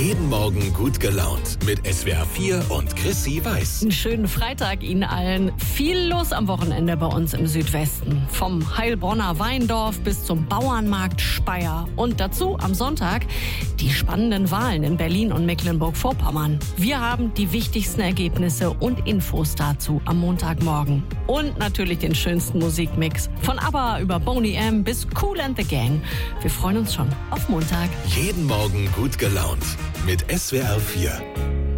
Jeden Morgen gut gelaunt mit SWR 4 und Chrissy Weiß. Einen schönen Freitag Ihnen allen. Viel los am Wochenende bei uns im Südwesten. Vom Heilbronner Weindorf bis zum Bauernmarkt Speyer. Und dazu am Sonntag die spannenden Wahlen in Berlin und Mecklenburg-Vorpommern. Wir haben die wichtigsten Ergebnisse und Infos dazu am Montagmorgen. Und natürlich den schönsten Musikmix. Von ABBA über Boney M. bis Kool and the Gang. Wir freuen uns schon auf Montag. Jeden Morgen gut gelaunt mit SWR 4.